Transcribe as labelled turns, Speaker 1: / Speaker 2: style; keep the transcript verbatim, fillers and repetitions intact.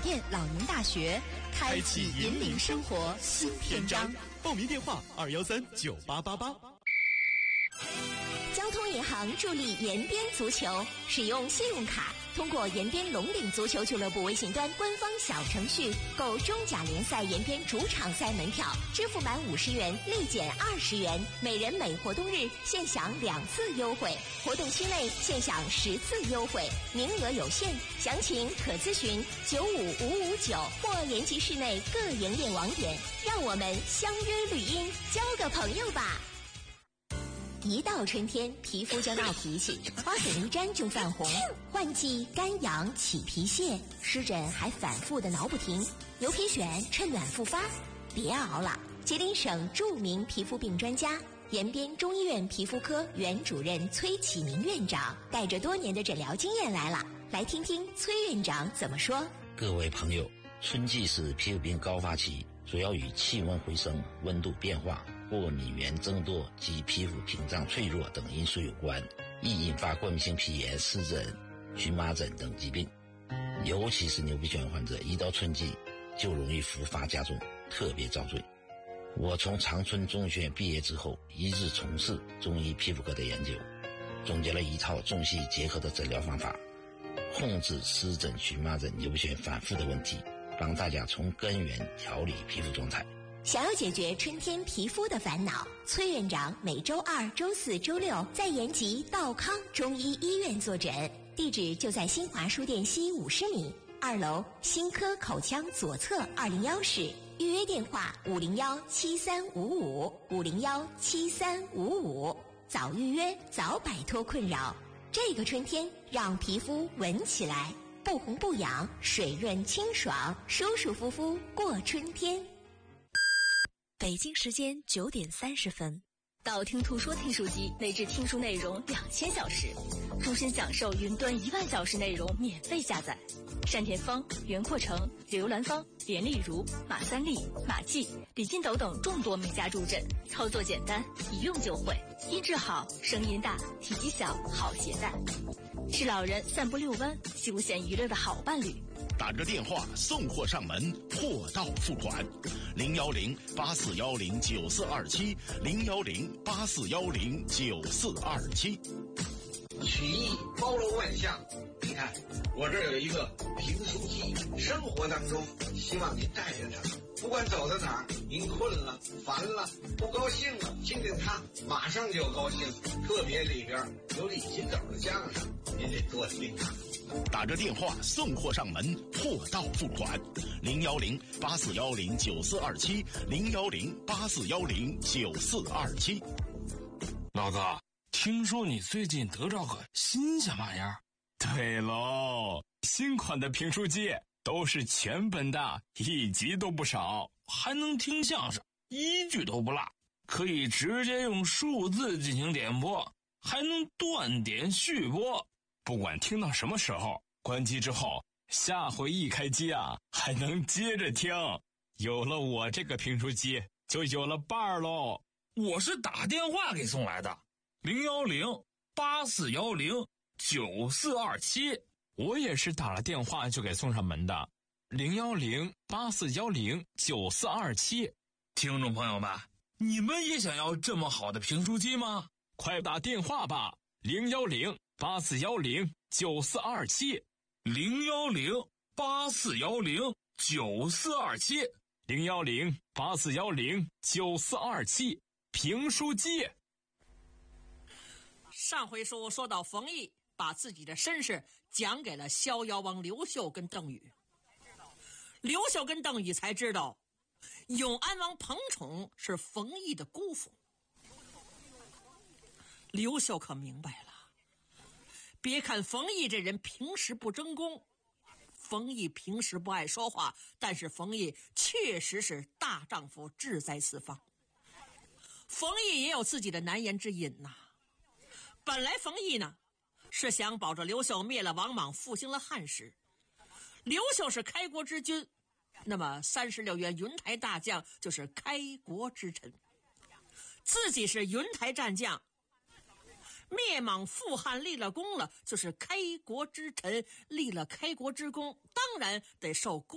Speaker 1: 店老年大学，开启引领生活新篇章。
Speaker 2: 报名电话：二幺三九八八八。
Speaker 3: 交通银行助力延边足球，使用信用卡通过延边龙鼎足球俱乐部微信端官方小程序购中甲联赛延边主场赛门票，支付满五十元立减二十元，每人每活动日现享两次优惠，活动期内现享十次优惠，名额有限，详情可咨询九五五五九或延吉市内各营业网点。让我们相约绿茵，交个朋友吧。一到春天，皮肤就闹脾气，花粉一沾就泛红，换季干痒起皮屑，湿疹还反复的挠不停，牛皮癣趁暖复发。别熬了，吉林省著名皮肤病专家、延边中医院皮肤科原主任崔启明院长带着多年的诊疗经验来了，来听听崔院长怎么说。
Speaker 4: 各位朋友，春季是皮肤病高发期，主要与气温回升、温度变化、过敏源增多及皮肤屏障脆弱等因素有关，易引发过敏性皮炎、湿疹、荨麻疹等疾病。尤其是牛皮癣患者，一到春季就容易复发加重，特别遭罪。我从长春中学院毕业之后，一直从事中医皮肤科的研究，总结了一套中西医结合的诊疗方法，控制湿疹、荨麻疹、牛皮癣反复的问题，帮大家从根源调理皮肤状态。
Speaker 3: 想要解决春天皮肤的烦恼，崔院长每周二、周四、周六在延吉道康中医医院坐诊，地址就在新华书店西五十米，二楼新科口腔左侧二零幺室，预约电话五零幺七三五五五零幺七三五五，早预约早摆脱困扰。这个春天让皮肤闻起来不红不痒，水润清爽，舒舒服服过春天。
Speaker 1: 北京时间九点三十分，
Speaker 5: 道听途说听书机内置听书内容两千小时，终身享受云端一万小时内容免费下载。单田芳、袁阔成、刘兰芳、连丽如、马三立、马季、李金斗等众多名家助阵，操作简单，一用就会，音质好，声音大，体积小，好携带，是老人散步遛弯、休闲娱乐的好伴侣。
Speaker 6: 打个电话送货上门，货到付款，零幺零八四幺零九四二七，零幺零八四幺零九四二七。
Speaker 7: 曲艺包罗万象，你看我这儿有一个评书机，生活当中希望您带着它，不管走到哪儿，您困了、烦了、不高兴了，听听它，马上就高兴。特别里边有李金斗的相声，您得多听它。
Speaker 6: 打着电话送货上门，货到付款，零幺零八四幺零九四二七，零幺零八四幺零九四二七。
Speaker 8: 老哥，听说你最近得着个新鲜玩意儿？
Speaker 9: 对喽，新款的评书机都是全本的，一集都不少，
Speaker 8: 还能听相声，一句都不落，可以直接用数字进行点播，还能断点续播。
Speaker 9: 不管听到什么时候，关机之后，下回一开机啊，还能接着听。有了我这个评书机，就有了伴儿喽。
Speaker 8: 我是打电话给送来的，零幺零八四幺零九四二七。
Speaker 9: 我也是打了电话就给送上门的，零幺零八四幺零九四二七。
Speaker 8: 听众朋友们，你们也想要这么好的评书机吗？
Speaker 9: 快打电话吧，零幺零八四幺零九四二七，
Speaker 8: 零幺零八四幺零九四二七，
Speaker 9: 零幺零八四幺零九四二七，评书机。
Speaker 10: 上回书说到冯异把自己的身世讲给了逍遥王刘秀跟邓禹，刘秀跟邓禹才知道永安王彭宠是冯异的姑父。刘秀可明白了，别看冯异这人平时不争功，冯异平时不爱说话，但是冯异确实是大丈夫志在四方。冯异也有自己的难言之隐呐、啊。本来冯异呢是想保着刘秀灭了王莽，复兴了汉室。刘秀是开国之君，那么三十六员云台大将就是开国之臣，自己是云台战将，灭莽复汉立了功了，就是开国之臣，立了开国之功，当然得受功